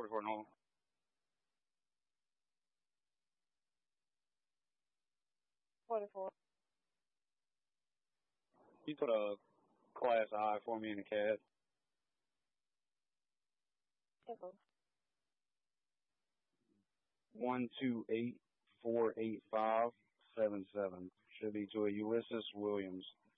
44 Nolan. You put a class I for me in the CAD. 128-485-77. Should be to a Ulysses Williams.